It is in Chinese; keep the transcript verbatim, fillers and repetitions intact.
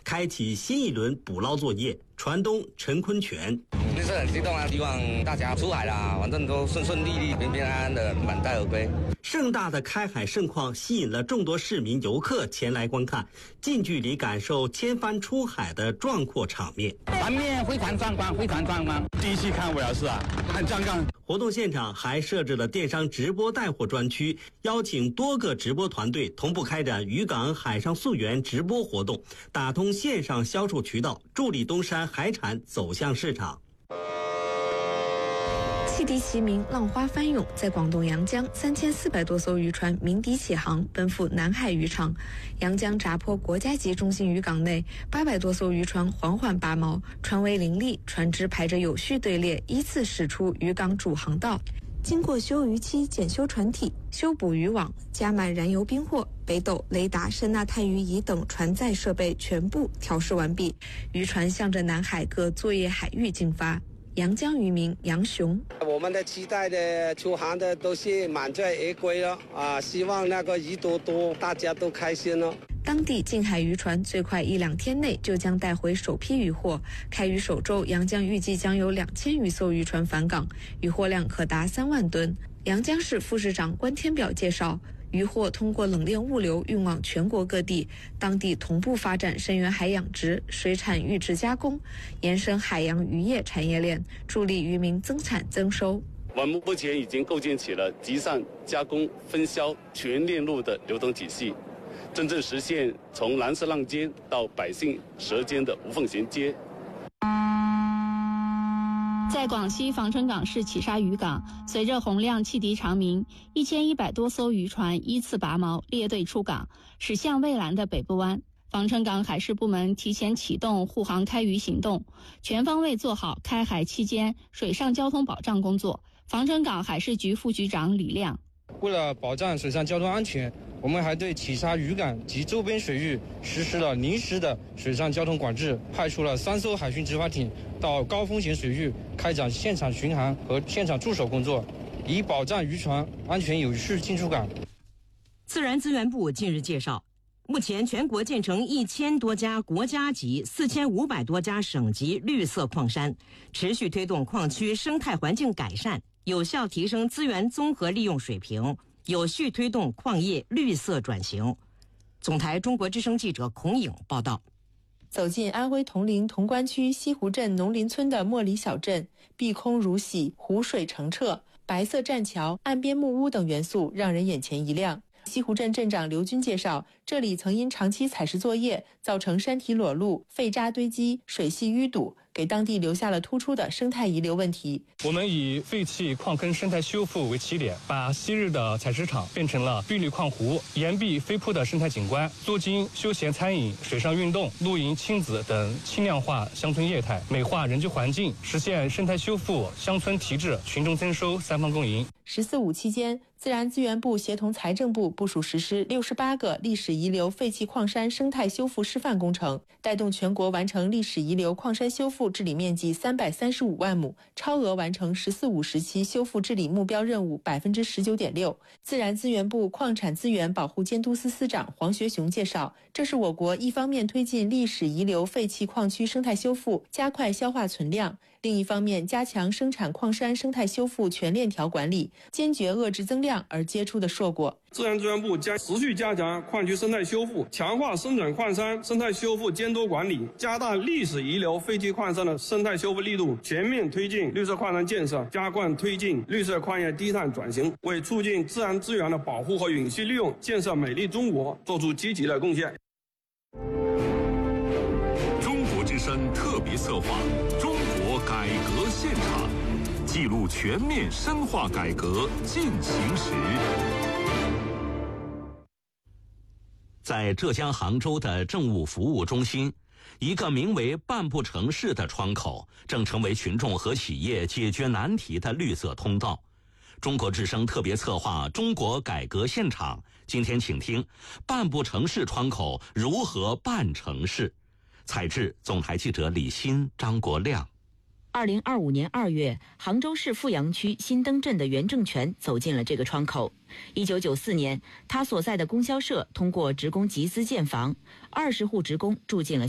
开启新一轮捕捞作业。船东陈坤全， 那是很激动啊！希望大家出海啦，反正都顺顺利利、平平安安的满载而归。 盛大的开海盛况吸引了众多市民游客前来观看，近距离感受千帆出海的壮阔场面。 场面非常壮观，非常壮观。 第一期看我也是啊，很壮观。 活动现场还设置了电商直播带货专区，邀请多个直播团队同步开展渔港海上溯源直播活动，打通线上销售渠道，助力东山海产走向市场。 汽笛齐鸣，浪花翻涌，在广东阳江，三千四百多艘渔船鸣笛起航，奔赴南海渔场。阳江闸坡国家级中心渔港内，八百多艘渔船缓缓拔锚，船桅林立，船只排着有序队列，依次驶出渔港主航道。经过休渔期检修船体、修补渔网、加满燃油冰货、北斗、雷达、声呐探鱼仪等船载设备全部调试完毕，渔船向着南海各作业海域进发。阳江渔民杨雄， 我们的期待的出航的都是满载而归了啊！希望那个鱼多多，大家都开心了。 当地近海渔船最快一两天内就将带回首批渔获。开渔首周，阳江预计将有两千余艘渔船返港，渔获量可达三万吨。阳江市副市长关天表介绍，渔获通过冷链物流运往全国各地，当地同步发展深远海养殖、水产育殖加工，延伸海洋渔业产业链，助力渔民增产增收。 我们目前已经构建起了集散、加工、分销全链路的流动体系，真正实现从蓝色浪尖到百姓舌尖的无缝衔接。 在广西防城港市企沙渔港，随着洪亮汽笛长鸣，一千一百多艘渔船依次拔锚，列队出港，驶向蔚蓝的北部湾。防城港海事部门提前启动护航开渔行动，全方位做好开海期间水上交通保障工作。防城港海事局副局长李亮， 为了保障水上交通安全，我们还对企沙渔港及周边水域实施了临时的水上交通管制，派出了三艘海巡执法艇到高风险水域开展现场巡航和现场驻守工作，以保障渔船安全有序进出港。 自然资源部近日介绍，目前全国建成一千多家国家级、四千五百多家省级绿色矿山，持续推动矿区生态环境改善，有效提升资源综合利用水平，有序推动矿业绿色转型。总台中国之声记者孔颖报道。 走进安徽铜陵潼关区西湖镇农林村的莫里小镇，碧空如洗，湖水澄澈，白色栈桥、岸边木屋等元素让人眼前一亮。西湖镇镇长刘军介绍，这里曾因长期采石作业造成山体裸露、废渣堆积、水系淤堵，给当地留下了突出的生态遗留问题。 我们以废弃矿坑生态修复为起点，把昔日的采石场变成了碧绿矿湖、岩壁飞瀑的生态景观，租金、休闲餐饮、水上运动、露营、亲子等轻量化乡村业态，美化人居环境，实现生态修复、乡村提质、群众增收三方共赢。 十四五期间，自然资源部协同财政部部署实施六十八个历史遗留废弃矿山生态修复示范工程，带动全国完成历史遗留矿山修复治理面积三百三十五万亩，超额完成“十四五”时期修复治理目标任务百分之十九点六。自然资源部矿产资源保护监督司司长黄学雄介绍，这是我国一方面推进历史遗留废弃矿区生态修复，加快消化存量，另一方面加强生产矿山生态修复全链条管理，坚决遏制增量而结出的硕果。 自然资源部将持续加强矿区生态修复，强化生产矿山生态修复监督管理，加大历史遗留废弃矿山的生态修复力度，全面推进绿色矿山建设，加快推进绿色矿业低碳转型，为促进自然资源的保护和永续利用，建设美丽中国做出积极的贡献。 中国之声特别策划《中国改革现场》，记录全面深化改革进行时。 在浙江杭州的政务服务中心，一个名为半步城市的窗口正成为群众和企业解决难题的绿色通道。中国之声特别策划《中国改革现场》，今天请听半步城市窗口如何办城市。采制总台记者李欣、张国亮。 二零二五年二月，杭州市富阳区新登镇的袁正全走进了这个窗口。一九九四年，他所在的供销社通过职工集资建房，二十户职工住进了